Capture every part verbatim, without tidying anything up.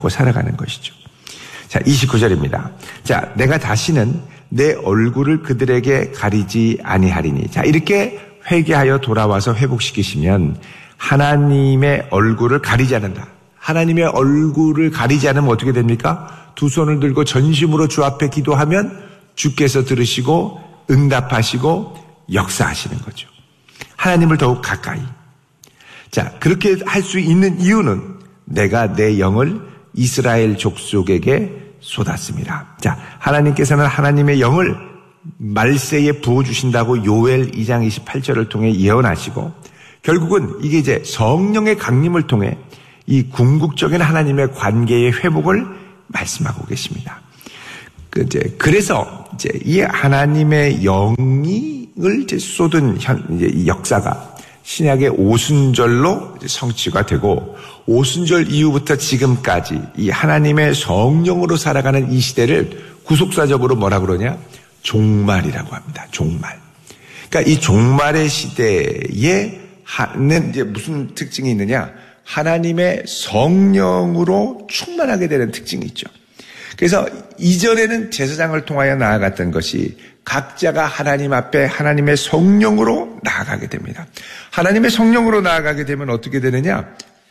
살아가는 것이죠. 자, 이십구 절입니다. 자, 내가 다시는 내 얼굴을 그들에게 가리지 아니하리니. 자, 이렇게 회개하여 돌아와서 회복시키시면 하나님의 얼굴을 가리지 않는다. 하나님의 얼굴을 가리지 않으면 어떻게 됩니까? 두 손을 들고 전심으로 주 앞에 기도하면 주께서 들으시고 응답하시고 역사하시는 거죠. 하나님을 더욱 가까이. 자, 그렇게 할 수 있는 이유는 내가 내 영을 이스라엘 족속에게 쏟았습니다. 자, 하나님께서는 하나님의 영을 말세에 부어주신다고 요엘 이 장 이십팔 절을 통해 예언하시고, 결국은 이게 이제 성령의 강림을 통해 이 궁극적인 하나님의 관계의 회복을 말씀하고 계십니다. 그 이제 그래서 이제 이 하나님의 영을 이제 쏟은 현 이제 이 역사가 신약의 오순절로 성취가 되고, 오순절 이후부터 지금까지 이 하나님의 성령으로 살아가는 이 시대를 구속사적으로 뭐라 그러냐? 종말이라고 합니다. 종말. 그러니까 이 종말의 시대에 하는 이제 무슨 특징이 있느냐? 하나님의 성령으로 충만하게 되는 특징이 있죠. 그래서 이전에는 제사장을 통하여 나아갔던 것이 각자가 하나님 앞에 하나님의 성령으로 나아가게 됩니다. 하나님의 성령으로 나아가게 되면 어떻게 되느냐?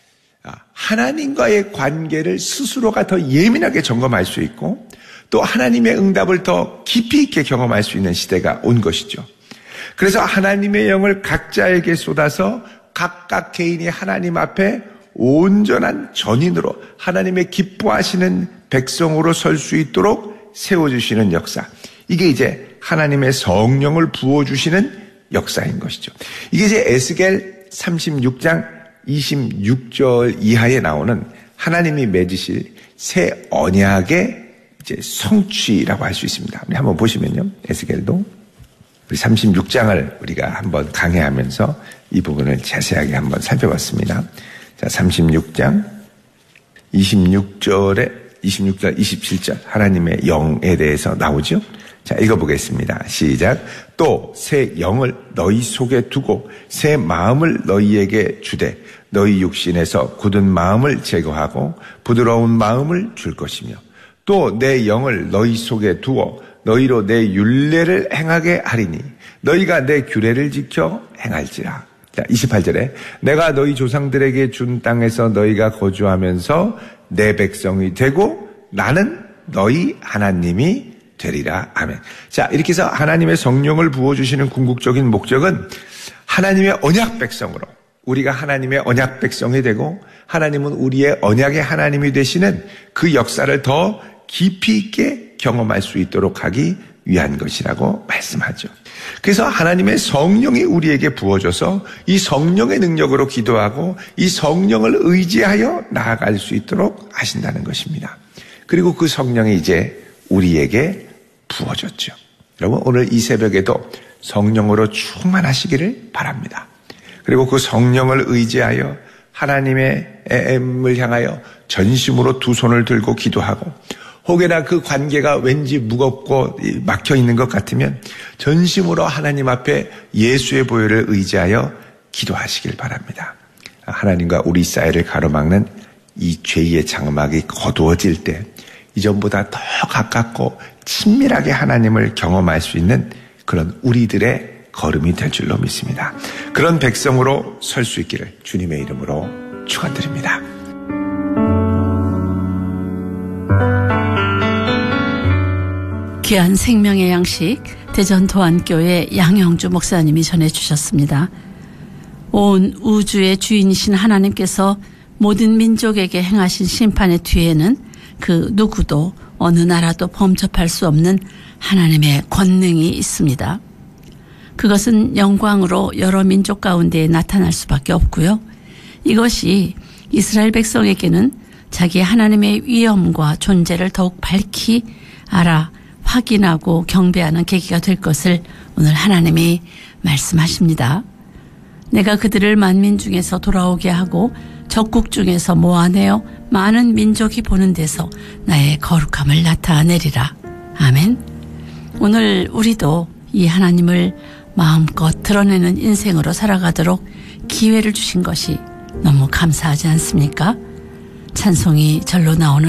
하나님과의 관계를 스스로가 더 예민하게 점검할 수 있고, 또 하나님의 응답을 더 깊이 있게 경험할 수 있는 시대가 온 것이죠. 그래서 하나님의 영을 각자에게 쏟아서 각각 개인이 하나님 앞에 온전한 전인으로 하나님의 기뻐하시는 백성으로 설 수 있도록 세워주시는 역사. 이게 이제 하나님의 성령을 부어주시는 역사인 것이죠. 이게 이제 에스겔 삼십육 장 이십육 절 이하에 나오는 하나님이 맺으실 새 언약의 이제 성취라고 할 수 있습니다. 우리 한번 보시면요. 에스겔도 우리 삼십육 장을 우리가 한번 강해하면서 이 부분을 자세하게 한번 살펴봤습니다. 자, 삼십육 장 이십육 절에 이십육 절, 이십칠 절 하나님의 영에 대해서 나오죠. 자, 읽어보겠습니다. 시작. 또 새 영을 너희 속에 두고 새 마음을 너희에게 주되 너희 육신에서 굳은 마음을 제거하고 부드러운 마음을 줄 것이며, 또 내 영을 너희 속에 두어 너희로 내 율례를 행하게 하리니 너희가 내 규례를 지켜 행할지라. 자, 이십팔 절에 내가 너희 조상들에게 준 땅에서 너희가 거주하면서 내 백성이 되고 나는 너희 하나님이 되리라. 아멘. 자, 이렇게 해서 하나님의 성령을 부어주시는 궁극적인 목적은 하나님의 언약 백성으로, 우리가 하나님의 언약 백성이 되고 하나님은 우리의 언약의 하나님이 되시는 그 역사를 더 깊이 있게 경험할 수 있도록 하기 위한 것이라고 말씀하죠. 그래서 하나님의 성령이 우리에게 부어져서 이 성령의 능력으로 기도하고 이 성령을 의지하여 나아갈 수 있도록 하신다는 것입니다. 그리고 그 성령이 이제 우리에게 부어졌죠. 여러분, 오늘 이 새벽에도 성령으로 충만하시기를 바랍니다. 그리고 그 성령을 의지하여 하나님의 애엠을 향하여 전심으로 두 손을 들고 기도하고, 혹여나 그 관계가 왠지 무겁고 막혀 있는 것 같으면 전심으로 하나님 앞에 예수의 보혈을 의지하여 기도하시길 바랍니다. 하나님과 우리 사이를 가로막는 이 죄의 장막이 거두어질 때 이전보다 더 가깝고 친밀하게 하나님을 경험할 수 있는 그런 우리들의 걸음이 될 줄로 믿습니다. 그런 백성으로 설 수 있기를 주님의 이름으로 축원드립니다. 귀한 생명의 양식, 대전 도안교회 양영주 목사님이 전해주셨습니다. 온 우주의 주인이신 하나님께서 모든 민족에게 행하신 심판의 뒤에는 그 누구도 어느 나라도 범접할 수 없는 하나님의 권능이 있습니다. 그것은 영광으로 여러 민족 가운데 나타날 수밖에 없고요. 이것이 이스라엘 백성에게는 자기 하나님의 위엄과 존재를 더욱 밝히 알아 확인하고 경배하는 계기가 될 것을 오늘 하나님이 말씀하십니다. 내가 그들을 만민 중에서 돌아오게 하고 적국 중에서 모아내어 많은 민족이 보는 데서 나의 거룩함을 나타내리라. 아멘. 오늘 우리도 이 하나님을 마음껏 드러내는 인생으로 살아가도록 기회를 주신 것이 너무 감사하지 않습니까? 찬송이 절로 나오는